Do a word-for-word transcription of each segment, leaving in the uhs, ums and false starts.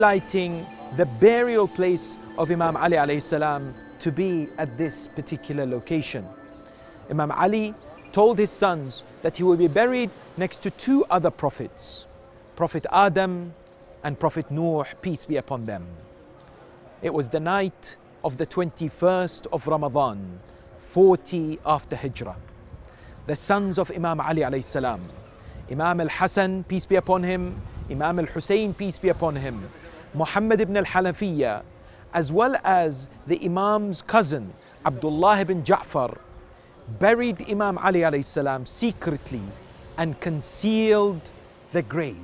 highlighting the burial place of Imam Ali alayhi salam to be at this particular location. Imam Ali told his sons that he will be buried next to two other prophets, Prophet Adam and Prophet Nuh, peace be upon them. It was the night of the twenty-first of Ramadan, forty after Hijrah. The sons of Imam Ali alayhi salam, Imam al-Hasan, peace be upon him, Imam al-Hussein, peace be upon him, Muhammad ibn al-Hanafiyyah, as well as the Imam's cousin, Abdullah ibn Ja'far, buried Imam Ali alayhi salam secretly and concealed the grave.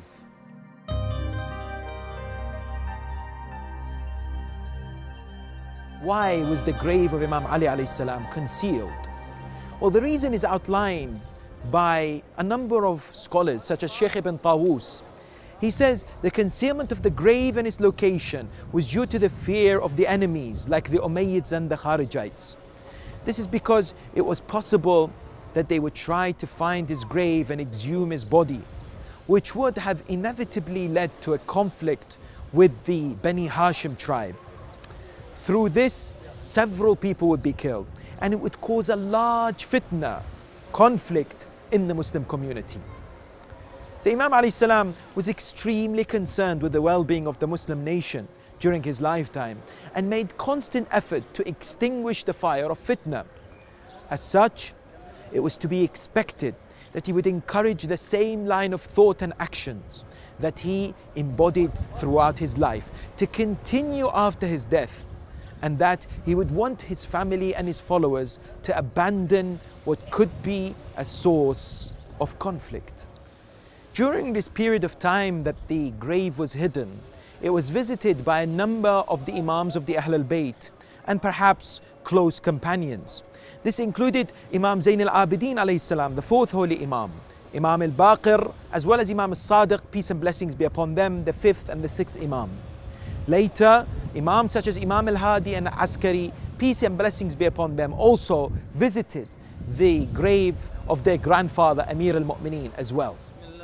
Why was the grave of Imam Ali alayhi salam concealed? Well, the reason is outlined by a number of scholars such as Shaykh ibn Tawus. He says the concealment of the grave and its location was due to the fear of the enemies like the Umayyads and the Kharijites. This is because it was possible that they would try to find his grave and exhume his body, which would have inevitably led to a conflict with the Bani Hashim tribe. Through this, several people would be killed, and it would cause a large fitna, conflict in the Muslim community. The Imam alayhi salam was extremely concerned with the well-being of the Muslim nation during his lifetime and made constant effort to extinguish the fire of fitna. As such, it was to be expected that he would encourage the same line of thought and actions that he embodied throughout his life to continue after his death, and that he would want his family and his followers to abandon what could be a source of conflict. During this period of time that the grave was hidden, it was visited by a number of the Imams of the Ahl al-Bayt and perhaps close companions. This included Imam Zayn al-Abidin alayhi salam, the fourth holy Imam, Imam al-Baqir, as well as Imam al-Sadiq, peace and blessings be upon them, the fifth and the sixth Imam. Later, Imams such as Imam al-Hadi and Askari, peace and blessings be upon them, also visited the grave of their grandfather Amir al-Mu'mineen as well.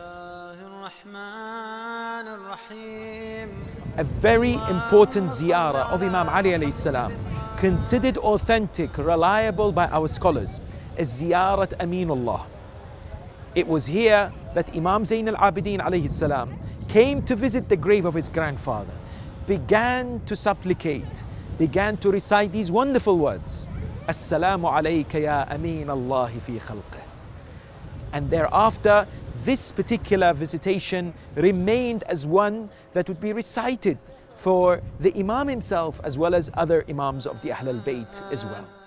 A very important ziyarah of Imam Ali alayhi salam, considered authentic, reliable by our scholars, is ziyarat Aminullah. It was here that Imam Zayn al-Abidin alayhi salam came to visit the grave of his grandfather, began to supplicate, began to recite these wonderful words, Assalamu alayka ya Amin Allahi fi khalqih. And thereafter, this particular visitation remained as one that would be recited for the Imam himself as well as other Imams of the Ahl al-Bayt as well.